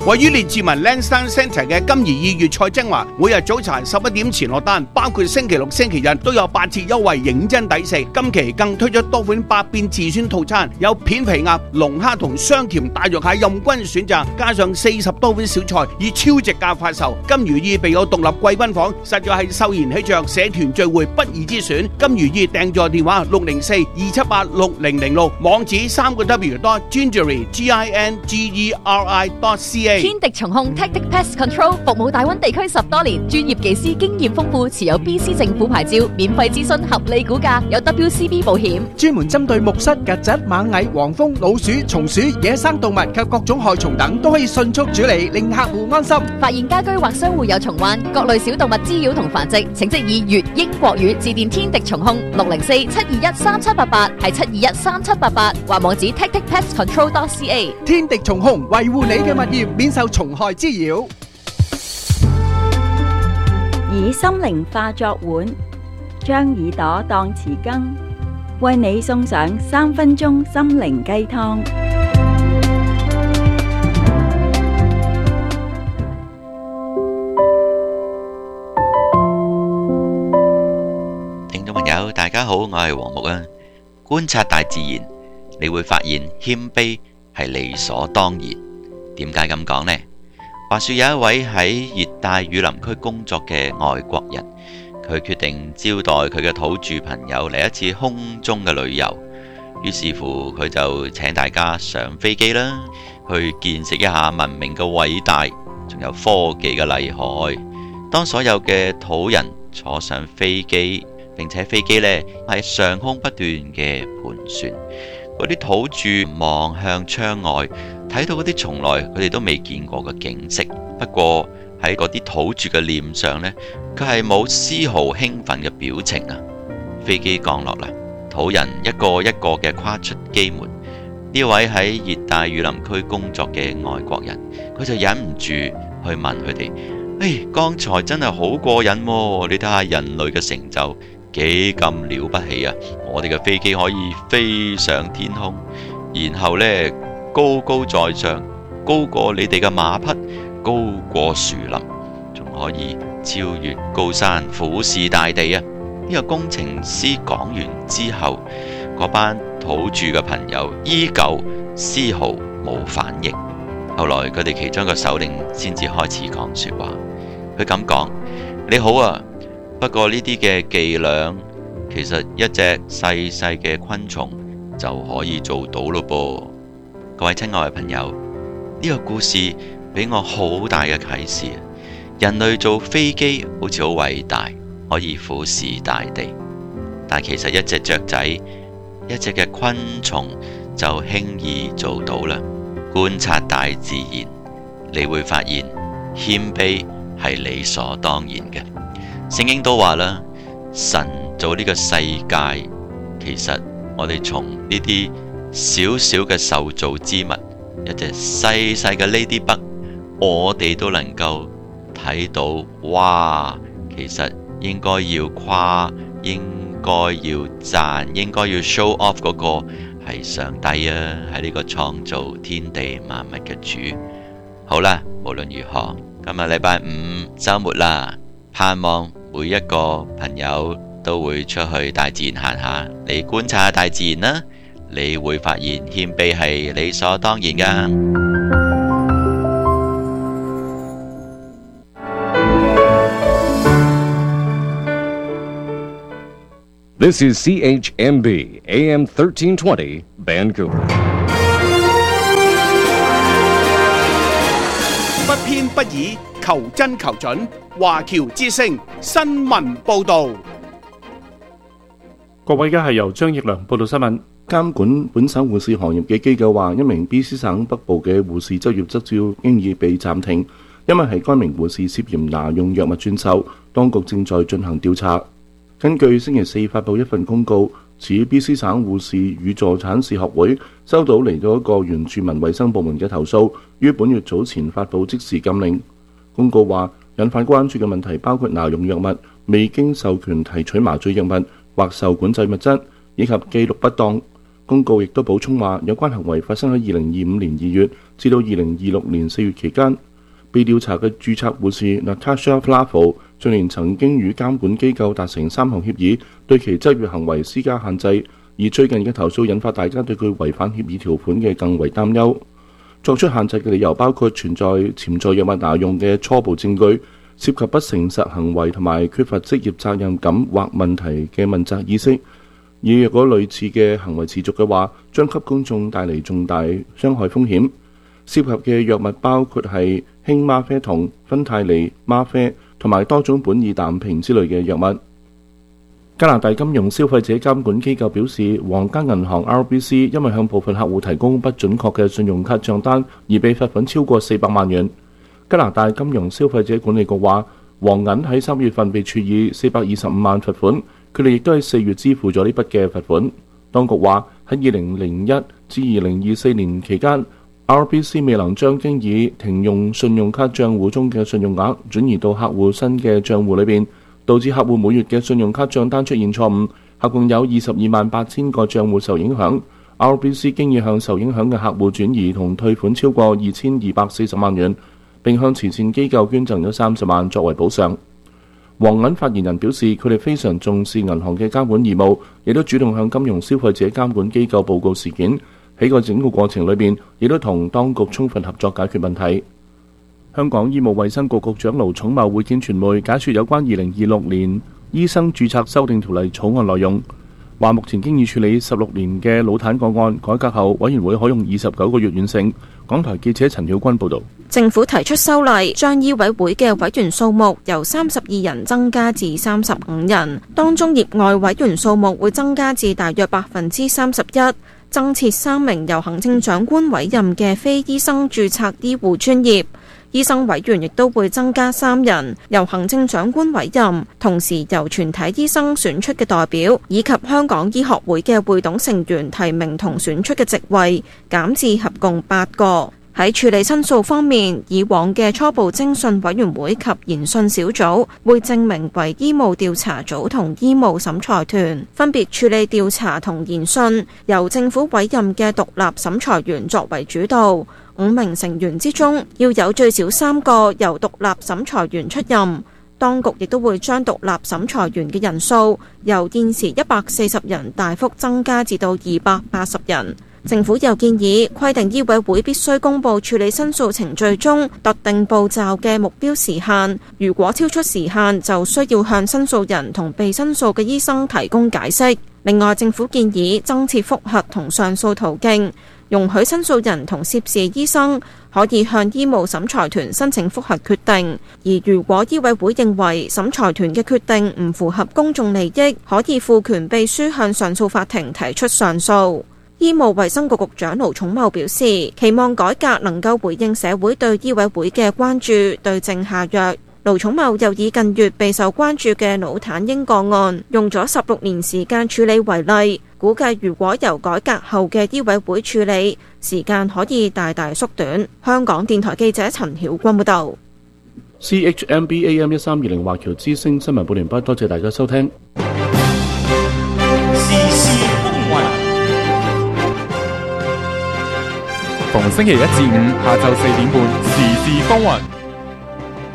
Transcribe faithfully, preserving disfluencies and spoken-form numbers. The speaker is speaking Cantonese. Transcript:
位於列治文 Lansdowne Centre 嘅金怡意粵菜精華，每日早茶十一點前落單，包括星期六、星期日都有八折優惠，認真抵食。今期更推出多款百變自選套餐，有片皮鴨、龍蝦同雙甜大肉蟹任君選擇，加上四十多款小菜，以超值價發售。金如意備有獨立貴賓房，實在係秀賢喜鵲社團聚會不二之選。金如意訂座電話六零四二七八六零零六，網址三個 W dot gingery G I N G E R I dot C A。 天敵蟲控 Tactic Pest Control 服務大灣地區十多年，專業技師經驗豐富，持有 B C 政府牌照，免費諮詢，合理估價，有 W C B 保險， 專門針對木蝨、曱甴、螞蟻、黃蜂、老鼠、松鼠、野生動物及各種害蟲等，都可以迅速處理，令客戶安心。 發現家居或商戶有蟲患，各類小動物滋擾同繁殖，請即以粵英國語致電天敵蟲控六零四七二一三七八八，係七二一三七八八，或網址 tactic pest control dot C A。 天敵蟲控維護你嘅物業免受蟲害滋擾。 以心靈化作碗，將耳朵當匙羹，為你送上三分鐘心靈雞湯。 聽眾朋友，大家好，我係黃木啊。觀察大自然，你會發現謙卑係理所當然。點解咁講呢？話說有一位喺熱帶雨林區工作嘅外國人，佢決定招待佢嘅土著朋友嚟一次空中嘅旅遊。於是乎，佢就請大家上飛機啦，去見識一下文明嘅偉大，仲有科技嘅厲害。當所有嘅土人坐上飛機，並且飛機呢喺上空不斷嘅盤旋，嗰啲土著望向窗外，睇到嗰啲從來佢哋都未見過嘅景色。不過喺嗰啲土著嘅臉上呢，佢係冇絲毫興奮嘅表情啊！飛機降落啦，土人一個一個嘅跨出機門。呢位喺熱帶雨林區工作嘅外國人，佢就忍唔住去問佢哋：誒，剛才真係好過癮喎！你睇下人類嘅成就幾咁了不起啊！我哋嘅飛機可以飛上天空，然後呢，高高在上，高過你哋嘅馬匹，高過樹林，仲可以超越高山，俯視大地啊！呢個工程師講完之後，嗰班土著嘅朋友依舊絲毫冇反應。後來佢哋其中一個首領先至開始講說話，佢咁講：你好啊，不過呢啲嘅伎倆，其實一隻細細嘅昆蟲就可以做到咯噃。各位親愛嘅朋友，呢個故事俾我好大嘅啟示。人類做飛機好似好偉大，可以俯視大地，但其實一隻雀仔，一隻嘅昆蟲就輕易做到啦。觀察大自然，你會發現謙卑係理所當然嘅。聖經都話啦，神做呢個世界，其實我哋從呢啲小小嘅受造之物，一隻細細嘅 ladybug，我哋都能夠睇到，哇！其實應該要誇，應該要讚，應該要 show off 嗰個係上帝啊，係呢個創造天地萬物嘅主。好啦，無論如何，今日禮拜五周末啦，盼望每一個朋友都會出去大自然行下，你觀察下大自然啦，你會發現謙卑係理所當然噶。 This is C H M B A M thirteen twenty Vancouver。 不偏不倚，求真求準。華僑之聲新聞報導。 各位，而家係由張奕良報道新聞。 監管本省護士行業嘅機構話，一名 B C 省北部嘅護士執業執照經已被暫停，因為係該名護士涉嫌拿用藥物轉售，當局正在進行調查。根據星期四發布一份公告，指 B C 省護士與助產士學會收到嚟到一個原住民衛生部門嘅投訴，於本月早前發布即時禁令。公告話，引發關注嘅問題包括拿用藥物、未經授權提取麻醉藥物或受管制物質，以及記錄不當。 公告亦都補充話，有關行為發生喺二零二五年二月至到二零二六年四月期間。被調查嘅註冊護士 Natasha Flavo 去年曾經與監管機構達成三項協議，對其執業行為施加限制。而最近嘅投訴引發大家對佢違反協議條款嘅更為擔憂。作出限制嘅理由包括存在潛在藥物挪用嘅初步證據、涉及不誠實行為同埋缺乏職業責任感或問題嘅問責意識。而若果類似嘅行為持續嘅話，將給公眾帶嚟重大傷害風險。涉及嘅藥物包括係氫嗎啡酮、芬太尼、嗎啡同埋多種苯爾氮平之類嘅藥物。加拿大金融消費者監管機構表示，皇家銀行 R B C 因為向部分客戶提供不準確嘅信用卡帳單而被罰款超過四百萬元。加拿大金融消費者管理局話，皇銀喺三月份被處以四百二十五萬罰款，佢哋亦都喺四月支付咗呢筆嘅罰款。當局話喺二零零一至二零二四年期間，R B C 未能將經已停用信用卡帳戶中嘅信用額轉移到客戶新嘅帳戶裏邊，導致客戶每月嘅信用卡帳單出現錯誤，合共有二十二萬八千個帳戶受影響。R B C 經已向受影響嘅客戶轉移同退款超過二千二百四十萬元，並向慈善機構捐贈咗三十萬作為補償。皇銀發言人表示，佢哋非常重視銀行嘅監管義務，亦都主動向金融消費者監管機構報告事件。喺個整個過程裏邊，亦都同當局充分合作解決問題。香港醫務衛生局局長盧寵茂會見傳媒，解說有關二零二六年醫生註冊修訂條例草案內容，話目前經已處理十六年嘅腦癱個案，改革後委員會可用二十九個月完成。港台記者陳曉君報導。 政府提出修例，將醫委會嘅委員數目由三十二人增加至三十五人，當中業外委員數目會增加至大約百分之三十一。增設三名由行政長官委任嘅非醫生註冊醫護專業，醫生委員亦都會增加三人，由行政長官委任，同時由全體醫生選出嘅代表，以及香港醫學會嘅會董成員提名同選出嘅席位，減至合共八個。喺處理申訴方面，以往嘅初步偵訊委員會及研訊小組會正名為醫務調查組同醫務審裁團，分別處理調查同研訊，由政府委任嘅獨立審裁員作為主導。五名成員之中，要有最少三個由獨立審裁員出任。當局亦都會將獨立審裁員嘅人數由現時一百四十人大幅增加至到二百八十人。政府又建議規定醫委會必須公佈處理申訴程序中特定步驟嘅目標時限，如果超出時限，就需要向申訴人同被申訴嘅醫生提供解釋。另外，政府建議增設覆核同上訴途徑，容許申訴人同涉事醫生可以向醫務審裁團申請覆核決定，而如果醫委會認為審裁團嘅決定唔符合公眾利益，可以賦權秘書向上訴法庭提出上訴。醫務衛生局局長盧寵茂表示，期望改革能夠回應社會對醫委會嘅關注，對症下藥。盧寵茂又以近月備受關注嘅腦癱嬰個案，用咗十六年時間處理為例，估計如果由改革後嘅醫委會處理，時間可以大大縮短。香港電台記者陳曉君報道。 C H M B A M 一三二零華僑之聲新聞報完畢，多謝大家收聽。 時事風雲，逢星期一至五下晝四點半，時事風雲。